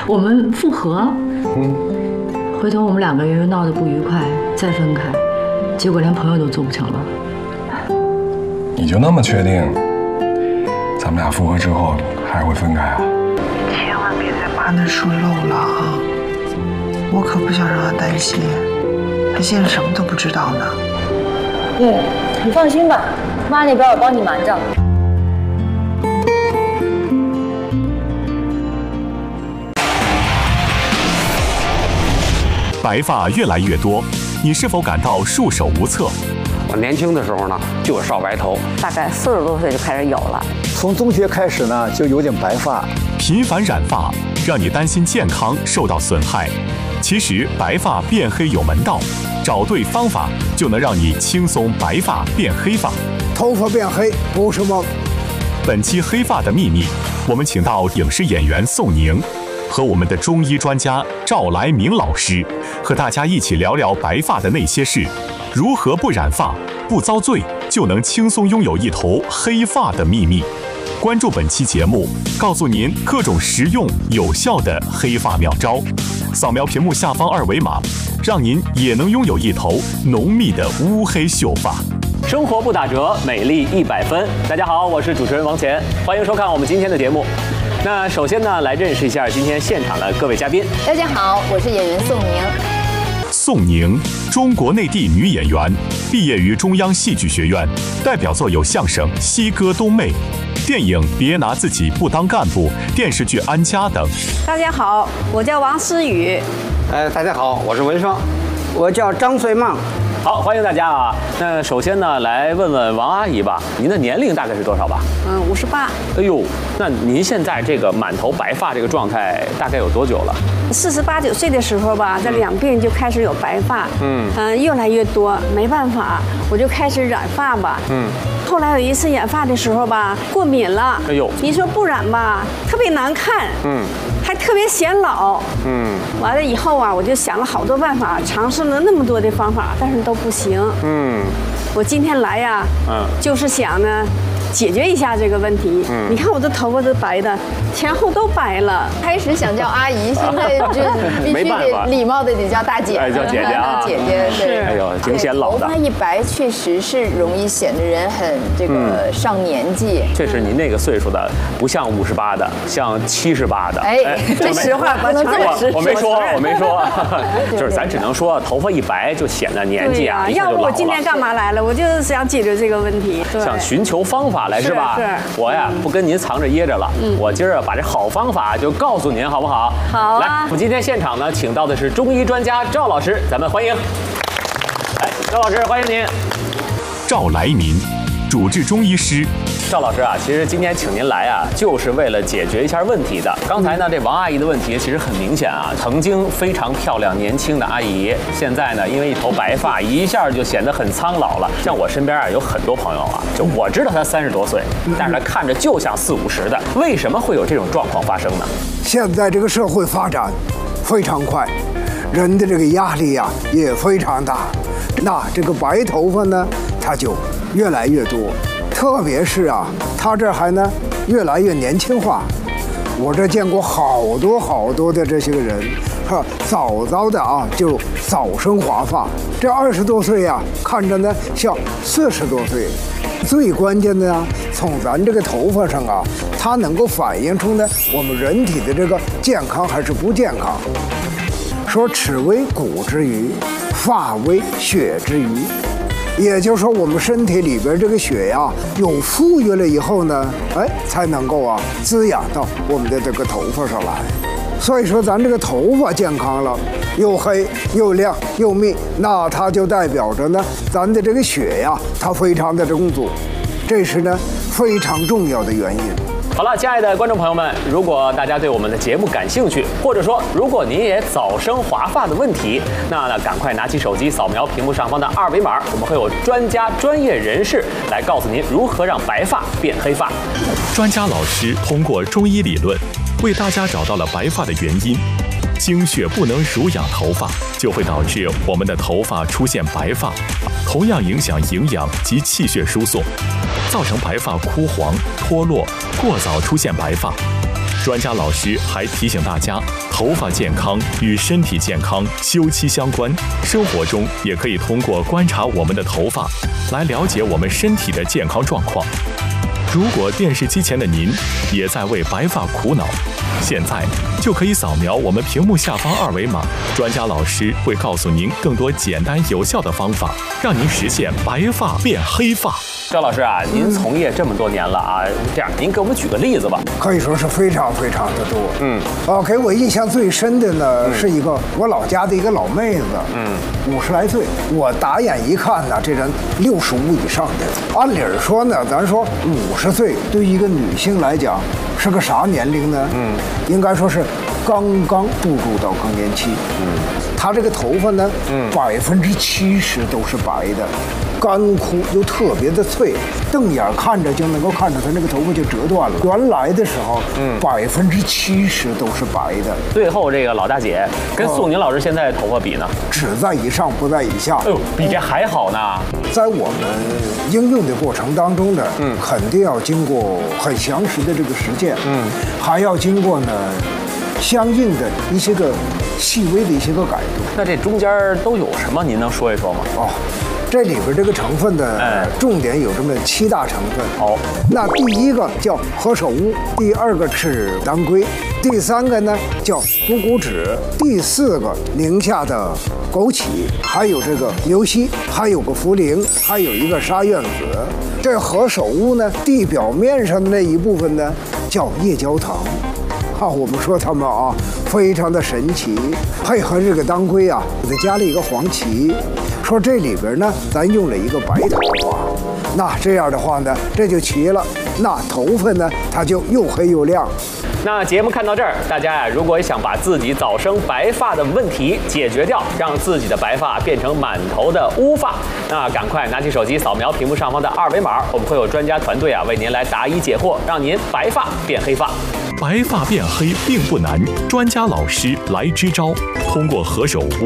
我们复合。回头我们2个人又闹得不愉快，再分开，结果连朋友都做不成了。 你就那么确定，咱们俩复合之后还会分开啊？ 千万别再把那书漏了啊！我可不想让他担心，他现在什么都不知道呢。 你放心吧，妈那边我帮你瞒着。 白发越来越多，你是否感到束手无策？ 我年轻的时候呢，就少白头， 大概40多岁就开始有了。 从中学开始呢，就有点白发。 频繁染发让你担心健康受到损害，其实白发变黑有门道，找对方法就能让你轻松白发变黑发。 头发变黑不是梦。 本期《黑发的秘密》，我们请到影视演员宋宁和我们的中医专家赵来明老师，和大家一起聊聊白发的那些事，如何不染发、不遭罪，就能轻松拥有一头黑发的秘密。关注本期节目，告诉您各种实用有效的黑发妙招。扫描屏幕下方2维码，让您也能拥有一头浓密的乌黑秀发。 生活不打折，美丽100分。大家好，我是主持人王乾，欢迎收看我们今天的节目。那首先呢，来认识一下今天现场的各位嘉宾。 大家好，我是演员宋宁。 宋宁，中国内地女演员，毕业于中央戏剧学院，代表作有相声《西哥东妹》、电影《别拿自己不当干部》、电视剧《安家》等。 大家好，我叫王思雨。 大家好，我是文双，我叫张穗梦。 好，欢迎大家啊！那首先呢，来问问王阿姨吧，您的年龄大概是多少吧 ？58。 哎呦，那您现在这个满头白发这个状态大概有多久了 ？48、9岁的时候吧，在两鬓就开始有白发，越来越多，没办法，我就开始染发吧，后来有一次染发的时候吧，过敏了， 哎呦， 你说不染吧，特别难看，还特别显老，完了以后啊，我就想了好多办法，尝试了那么多的方法，但是都不行，我今天来呀，就是想呢，解决一下这个问题。你看我的头发都白的，前后都白了。 开始想叫阿姨，现在就必须得礼貌的得叫大姐， 叫姐姐啊， 姐姐是。 哎呦，挺显老的。 头发一白，确实是容易显得人很这个上年纪。 确实，您那个岁数的不像58的，像78的。 这实话不能这么说。 我没说，就是咱只能说头发一白就显得年纪啊。 要不我今天干嘛来了？我就是想解决这个问题。 想寻求方法来是吧？ 是。 我呀不跟您藏着掖着了，我今儿把这好方法就告诉您，好不好？ 好啊。 来，我们今天现场呢，请到的是中医专家赵老师，咱们欢迎。赵老师，欢迎您。 赵来民，主治中医师。 赵老师啊，其实今天请您来啊，就是为了解决一下问题的。刚才呢，这王阿姨的问题其实很明显啊，曾经非常漂亮年轻的阿姨，现在呢，因为一头白发，一下就显得很苍老了。像我身边啊，有很多朋友啊，就我知道他30多岁，但是他看着就像40、50的，为什么会有这种状况发生呢？ 现在这个社会发展非常快，人的这个压力呀也非常大，那这个白头发呢，它就越来越多。特别是啊，他这还呢越来越年轻化。我这见过好多的这些个人，早的啊就早生华发。这20多岁呀，看着呢像40多岁。最关键的呢，从咱这个头发上啊，它能够反映出呢我们人体的这个健康还是不健康。说齿为骨之余，发为血之余。也就是说，我们身体里边这个血呀，有富裕了以后呢，才能够啊滋养到我们的这个头发上来。所以说，咱这个头发健康了，又黑又亮又密，那它就代表着呢，咱的这个血呀，它非常的充足，这是呢非常重要的原因。 好了，亲爱的观众朋友们，如果大家对我们的节目感兴趣，或者说如果您也早生华发的问题，那赶快拿起手机扫描屏幕上方的2维码，我们会有专家专业人士来告诉您如何让白发变黑发。 专家老师通过中医理论为大家找到了白发的原因。经血不能濡养头发，就会导致我们的头发出现白发，同样影响营养及气血输送，造成白发枯黄、脱落、过早出现白发。 专家老师还提醒大家，头发健康与身体健康休戚相关，生活中也可以通过观察我们的头发，来了解我们身体的健康状况。如果电视机前的您也在为白发苦恼，现在就可以扫描我们屏幕下方2维码，专家老师会告诉您更多简单有效的方法，让您实现白发变黑发。 赵老师啊，您从业这么多年了啊，这样您给我们举个例子吧。 可以说是非常非常的多。给我印象最深的呢，是一个我老家的一个老妹子，50来岁，我打眼一看呢，这人65以上的。按理说呢，咱说50岁对于一个女性来讲是个啥年龄呢？应该说是刚刚步入到更年期。她这个头发呢，70%都是白的。干枯又特别的脆，瞪眼看着就能够看着它那个头发就折断了。原来的时候，70%都是白的。 最后这个老大姐跟宋宁老师现在头发比呢？ 只在以上不在以下。 哎呦，比这还好呢。 在我们应用的过程当中呢，肯定要经过很详实的这个实践，还要经过呢相应的一些个细微的一些个改动。 那这中间都有什么？您能说一说吗？ 这里边这个成分呢，重点有这么7大成分。那第一个叫何首乌，第2个是当归，第3个呢叫虎骨脂，第4个宁夏的枸杞，还有这个牛膝，还有个茯苓，还有一个沙苑子。这何首乌呢，地表面上的那一部分呢叫夜焦糖。我们说它们啊，非常的神奇。配合这个当归啊，给它加了一个黄芪。说这里边呢，咱用了一个白头发，那这样的话呢，这就齐了。那头发呢，它就又黑又亮。 那节目看到这儿，大家呀，如果想把自己早生白发的问题解决掉，让自己的白发变成满头的乌发，那赶快拿起手机扫描屏幕上方的2维码，我们会有专家团队啊为您来答疑解惑，让您白发变黑发。 白发变黑并不难，专家老师来支招。通过何首乌、